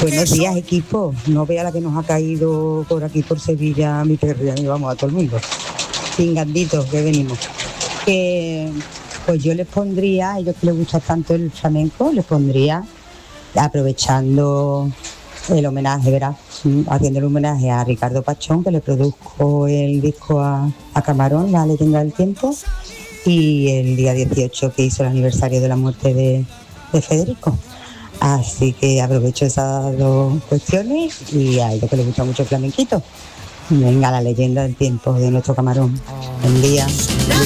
Buenos días, equipo. No vea la que nos ha caído por aquí, por Sevilla, mi perro, y vamos a todo el mundo. Pinganditos que venimos. Pues yo les pondría, a ellos que les gusta tanto el flamenco, les pondría, aprovechando el homenaje, verás, haciendo el homenaje a Ricardo Pachón, que le produjo el disco a Camarón, La leyenda del tiempo, y el día 18 que hizo el aniversario de la muerte de Federico. Así que aprovecho esas dos cuestiones y a ellos que les gusta mucho el flamenquito. Venga, La leyenda del tiempo de nuestro Camarón. Buen día.